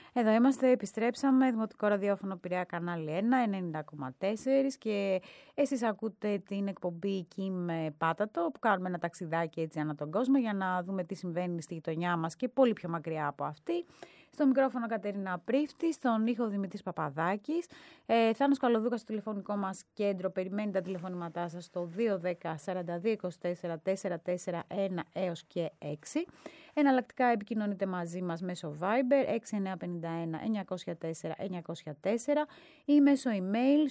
Εδώ είμαστε, επιστρέψαμε, Δημοτικό Ραδιόφωνο Πειραιά, κανάλι 1, 90,4 και εσείς ακούτε την εκπομπή Κιμ Πάτατο, που κάνουμε ένα ταξιδάκι έτσι ανά τον κόσμο για να δούμε τι συμβαίνει στη γειτονιά μας και πολύ πιο μακριά από αυτή. Στο μικρόφωνο Κατερίνα Πρίφτη, στον ήχο Δημητρής Παπαδάκης. Θάνος Καλοδούκας στο τηλεφωνικό μας κέντρο περιμένει τα τηλεφωνήματά σας στο 210 42 24 441 έως και 6. Εναλλακτικά επικοινωνείτε μαζί μας μέσω Viber 6951 904 904 ή μέσω email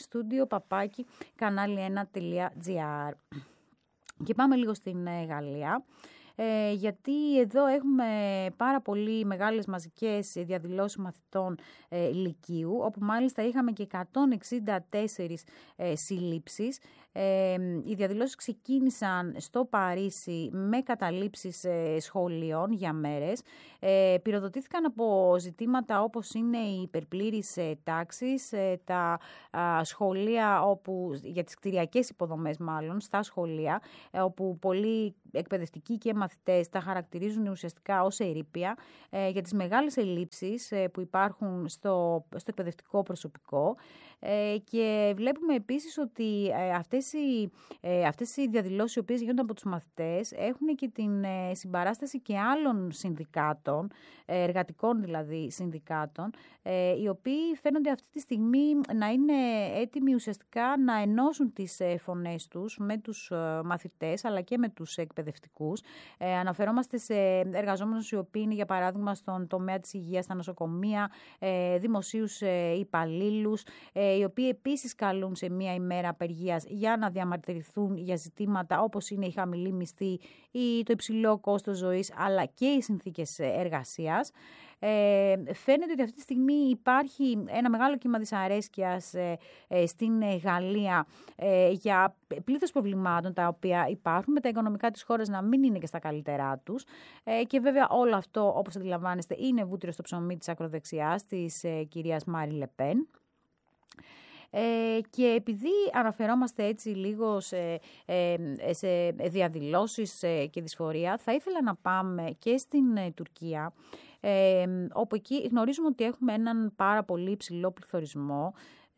studio@kanali1.gr. Και πάμε λίγο στην Γαλλία. Γιατί εδώ έχουμε πάρα πολύ μεγάλες μαζικές διαδηλώσεις μαθητών λυκείου, όπου μάλιστα είχαμε και 164 συλλήψεις. Οι διαδηλώσεις ξεκίνησαν στο Παρίσι με καταλήψεις σχολείων για μέρες. Πυροδοτήθηκαν από ζητήματα όπως είναι οι υπερπλήρεις τάξεις, τα σχολεία για τις κτηριακές υποδομές μάλλον, στα σχολεία, όπου πολλοί εκπαιδευτικοί και μαθητές τα χαρακτηρίζουν ουσιαστικά ως ερείπια για τις μεγάλες ελλείψεις που υπάρχουν στο εκπαιδευτικό προσωπικό. Και βλέπουμε επίσης ότι αυτές οι διαδηλώσεις οι οποίες γίνονται από τους μαθητές έχουν και την συμπαράσταση και άλλων συνδικάτων, εργατικών δηλαδή συνδικάτων, οι οποίοι φαίνονται αυτή τη στιγμή να είναι έτοιμοι ουσιαστικά να ενώσουν τις φωνές τους με τους μαθητές αλλά και με τους εκπαιδευτικούς. Αναφερόμαστε σε εργαζόμενους οι οποίοι είναι για παράδειγμα στον τομέα της υγείας, στα νοσοκομεία, δημοσίους υπαλλήλους, οι οποίοι επίσης καλούν σε μία ημέρα απεργίας για να διαμαρτυρηθούν για ζητήματα όπως είναι η χαμηλή μισθή ή το υψηλό κόστος ζωής, αλλά και οι συνθήκες εργασίας. Φαίνεται ότι αυτή τη στιγμή υπάρχει ένα μεγάλο κύμα δυσαρέσκειας στην Γαλλία για πλήθος προβλημάτων τα οποία υπάρχουν, με τα οικονομικά της χώρας να μην είναι και στα καλύτερά τους. Και βέβαια όλο αυτό, όπως αντιλαμβάνεστε, είναι βούτυρο στο ψωμί της ακροδεξιάς, της κυρίας Μάριν Λε Πεν. Και επειδή αναφερόμαστε έτσι λίγο σε διαδηλώσεις και δυσφορία, θα ήθελα να πάμε και στην Τουρκία, όπου εκεί γνωρίζουμε ότι έχουμε έναν πάρα πολύ υψηλό πληθωρισμό.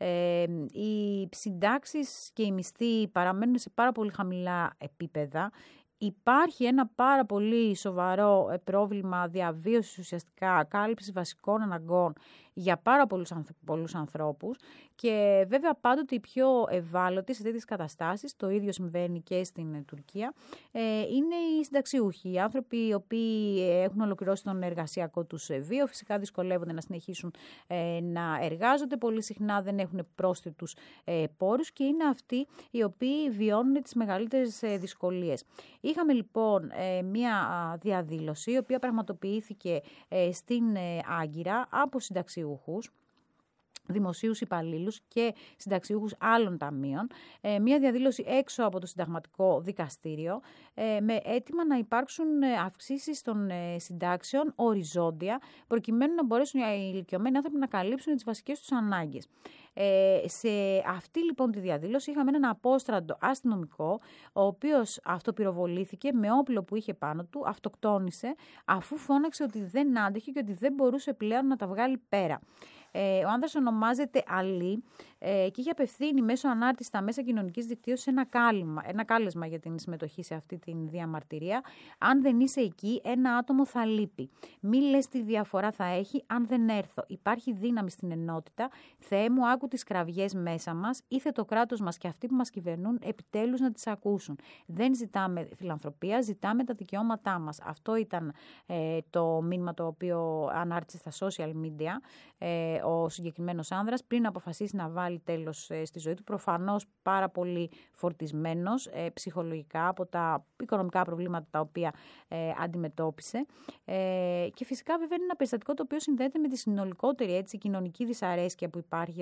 Οι συντάξεις και οι μισθοί παραμένουν σε πάρα πολύ χαμηλά επίπεδα. Υπάρχει ένα πάρα πολύ σοβαρό πρόβλημα διαβίωσης, ουσιαστικά κάλυψης βασικών αναγκών για πάρα πολλούς ανθρώπους, και βέβαια πάντοτε οι πιο ευάλωτοι σε τέτοιες καταστάσεις, το ίδιο συμβαίνει και στην Τουρκία, είναι οι συνταξιούχοι, οι άνθρωποι οι οποίοι έχουν ολοκληρώσει τον εργασιακό τους βίο, φυσικά δυσκολεύονται να συνεχίσουν να εργάζονται, πολύ συχνά δεν έχουν πρόσθετους πόρους και είναι αυτοί οι οποίοι βιώνουν τις μεγαλύτερες δυσκολίες. Είχαμε λοιπόν μία διαδήλωση η οποία πραγματοποιήθηκε στην Άγκυρα από συνταξιούχους, δημοσίους υπαλλήλους και συνταξιούχους άλλων ταμείων, μια διαδήλωση έξω από το συνταγματικό δικαστήριο με αίτημα να υπάρξουν αυξήσεις των συντάξεων οριζόντια, προκειμένου να μπορέσουν οι ηλικιωμένοι άνθρωποι να καλύψουν τις βασικές τους ανάγκες. Σε αυτή λοιπόν τη διαδήλωση είχαμε έναν απόστρατο αστυνομικό, ο οποίος αυτοπυροβολήθηκε με όπλο που είχε πάνω του, αυτοκτόνησε αφού φώναξε ότι δεν άντεχε και ότι δεν μπορούσε πλέον να τα βγάλει πέρα. Ο άνδρας ονομάζεται Αλή και είχε απευθύνει μέσω ανάρτησης στα μέσα κοινωνικής δικτύωσης ένα κάλεσμα για την συμμετοχή σε αυτή τη διαμαρτυρία. Αν δεν είσαι εκεί, ένα άτομο θα λείπει. Μη λες τι διαφορά θα έχει αν δεν έρθω. Υπάρχει δύναμη στην ενότητα. Θεέ μου, άκου τις κραυγές μέσα μας. Ήθε το κράτος μας και αυτοί που μας κυβερνούν επιτέλους να τις ακούσουν. Δεν ζητάμε φιλανθρωπία, ζητάμε τα δικαιώματά μας. Αυτό ήταν το μήνυμα το οποίο ανάρτησε στα social media ο συγκεκριμένος άνδρας πριν αποφασίσει να βάλει τέλος στη ζωή του. Προφανώς πάρα πολύ φορτισμένος ψυχολογικά από τα οικονομικά προβλήματα τα οποία αντιμετώπισε. Και φυσικά βέβαια είναι ένα περιστατικό το οποίο συνδέεται με τη συνολικότερη κοινωνική δυσαρέσκεια που υπάρχει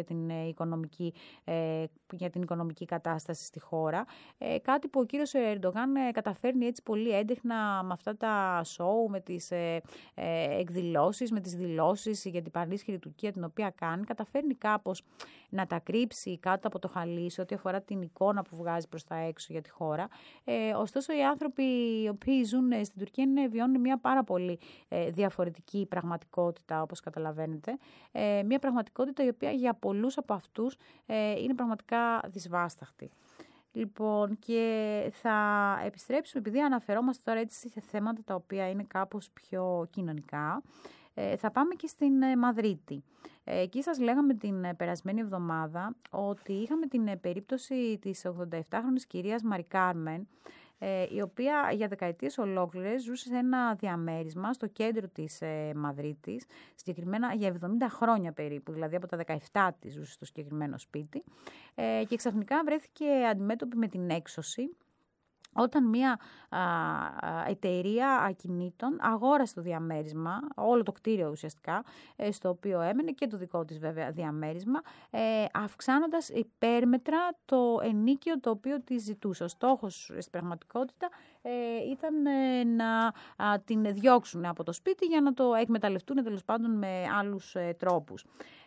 για την οικονομική κατάσταση στη χώρα. Κάτι που ο κύριος Ερντογάν καταφέρνει έτσι πολύ έντεχνα με αυτά τα σοου, με τις εκδηλώσεις, με τις δηλώσεις για την πανίσχυρη Τουρκία την οποία κάνει, καταφέρνει κάπως να τα κρύψει κάτω από το χαλί σε ό,τι αφορά την εικόνα που βγάζει προς τα έξω για τη χώρα. Ωστόσο, οι άνθρωποι οι οποίοι ζουν στην Τουρκία βιώνουν μια πάρα πολύ διαφορετική πραγματικότητα, όπως καταλαβαίνετε. Μια πραγματικότητα η οποία για πολλούς από αυτούς είναι πραγματικά δυσβάσταχτη. Λοιπόν, και θα επιστρέψουμε, επειδή αναφερόμαστε τώρα έτσι σε θέματα τα οποία είναι κάπως πιο κοινωνικά, θα πάμε και στην Μαδρίτη. Εκεί σας λέγαμε την περασμένη εβδομάδα ότι είχαμε την περίπτωση της 87χρονης κυρίας Μαρι Κάρμεν, η οποία για δεκαετίες ολόκληρες ζούσε σε ένα διαμέρισμα στο κέντρο της Μαδρίτης, συγκεκριμένα για 70 χρόνια περίπου, δηλαδή από τα 17 της ζούσε στο συγκεκριμένο σπίτι, και ξαφνικά βρέθηκε αντιμέτωπη με την έξωση, όταν μια εταιρεία ακινήτων αγόρασε το διαμέρισμα, όλο το κτίριο ουσιαστικά, στο οποίο έμενε και το δικό της βέβαια διαμέρισμα, αυξάνοντας υπέρμετρα το ενοίκιο το οποίο της ζητούσε. Ο στόχος στην πραγματικότητα ήταν να την διώξουν από το σπίτι για να το εκμεταλλευτούν τέλος πάντων με άλλους τρόπους.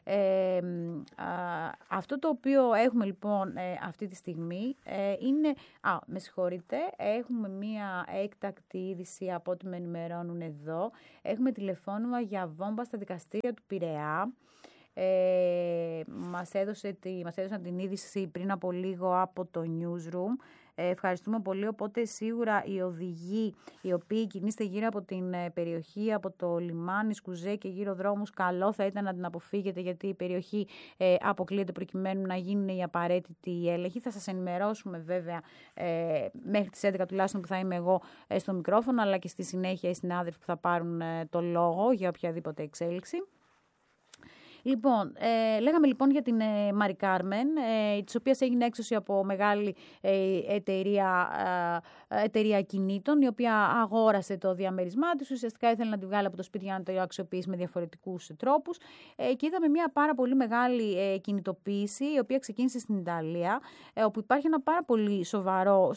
Αυτό το οποίο έχουμε λοιπόν αυτή τη στιγμή είναι... με συγχωρείτε, έχουμε μία έκτακτη είδηση από ό,τι με ενημερώνουν εδώ. Έχουμε τηλεφώνημα για βόμβα στα δικαστήρια του Πειραιά. Μας έδωσαν την είδηση πριν από λίγο από το newsroom. Ευχαριστούμε πολύ, οπότε σίγουρα οι οδηγοί οι οποίοι κινείστε γύρω από την περιοχή, από το λιμάνι, Σκουζέ και γύρω δρόμους, καλό θα ήταν να την αποφύγετε, γιατί η περιοχή αποκλείεται προκειμένου να γίνουν οι απαραίτητοι έλεγχοι. Θα σας ενημερώσουμε βέβαια μέχρι τις 11 τουλάχιστον που θα είμαι εγώ στο μικρόφωνο, αλλά και στη συνέχεια οι συνάδελφοι που θα πάρουν το λόγο για οποιαδήποτε εξέλιξη. Λοιπόν, λέγαμε λοιπόν για την Μαρι Κάρμεν, της οποίας έγινε έξωση από μεγάλη εταιρεία κινήτων, η οποία αγόρασε το διαμέρισμά της, ουσιαστικά ήθελε να τη βγάλει από το σπίτι για να το αξιοποιήσει με διαφορετικούς τρόπους, και είδαμε μια πάρα πολύ μεγάλη κινητοποίηση, η οποία ξεκίνησε στην Ιταλία, όπου υπάρχει ένα πάρα πολύ σοβαρό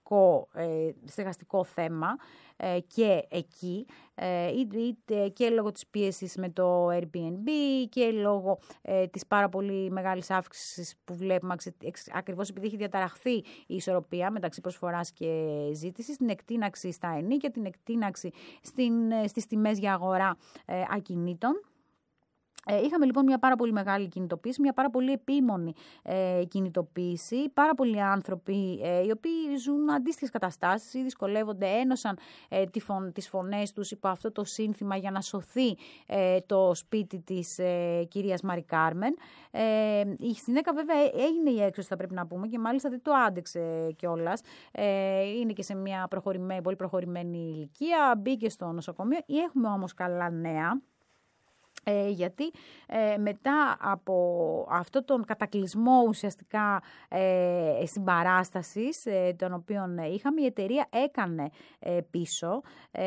στεγαστικό θέμα και εκεί, είτε και λόγω της πίεσης με το Airbnb και λόγω της πάρα πολύ μεγάλης αύξησης που βλέπουμε, ακριβώς επειδή έχει διαταραχθεί η ισορροπία μεταξύ προσφοράς και ζήτησης, την εκτείναξη στα ενοίκια, την εκτείναξη στις τιμές για αγορά ακινήτων. Είχαμε λοιπόν μια πάρα πολύ μεγάλη κινητοποίηση, μια πάρα πολύ επίμονη κινητοποίηση. Πάρα πολλοί άνθρωποι οι οποίοι ζουν αντίστοιχες καταστάσεις ή δυσκολεύονται, ένωσαν τις φωνές τους υπό αυτό το σύνθημα για να σωθεί το σπίτι της κυρίας Μαρι Κάρμεν. Η γυναίκα βέβαια έγινε η έξωση, θα πρέπει να πούμε, και μάλιστα δεν το άντεξε κιόλας. Είναι και σε μια πολύ προχωρημένη ηλικία, μπήκε στο νοσοκομείο. Έχουμε όμως καλά νέα. Γιατί μετά από αυτό τον κατακλυσμό ουσιαστικά συμπαράστασης τον οποίον είχαμε, η εταιρεία έκανε πίσω,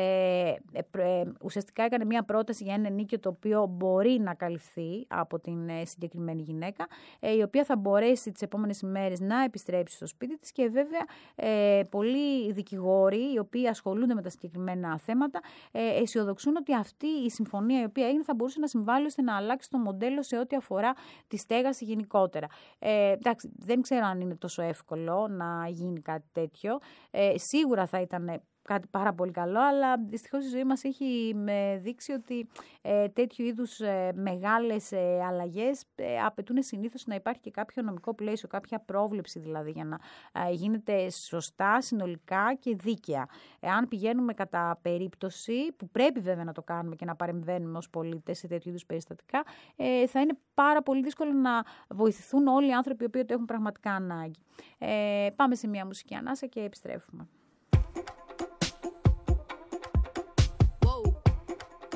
ουσιαστικά έκανε μια πρόταση για ένα ενοίκιο το οποίο μπορεί να καλυφθεί από την συγκεκριμένη γυναίκα, η οποία θα μπορέσει τις επόμενες ημέρες να επιστρέψει στο σπίτι της, και βέβαια πολλοί δικηγόροι οι οποίοι ασχολούνται με τα συγκεκριμένα θέματα αισιοδοξούν ότι αυτή η συμφωνία η οποία έγινε θα μπορούσε να συμβάλλει ώστε να αλλάξει το μοντέλο σε ό,τι αφορά τη στέγαση γενικότερα. Εντάξει, δεν ξέρω αν είναι τόσο εύκολο να γίνει κάτι τέτοιο. Σίγουρα θα ήταν κάτι πάρα πολύ καλό, αλλά δυστυχώς η ζωή μας έχει δείξει ότι τέτοιου είδους μεγάλες αλλαγές απαιτούν συνήθως να υπάρχει και κάποιο νομικό πλαίσιο, κάποια πρόβλεψη δηλαδή, για να γίνεται σωστά, συνολικά και δίκαια. Εάν πηγαίνουμε κατά περίπτωση, που πρέπει βέβαια να το κάνουμε και να παρεμβαίνουμε ως πολίτες σε τέτοιου είδους περιστατικά, θα είναι πάρα πολύ δύσκολο να βοηθηθούν όλοι οι άνθρωποι οι οποίοι το έχουν πραγματικά ανάγκη. Πάμε σε μια μουσική ανάσα και επιστρέφουμε.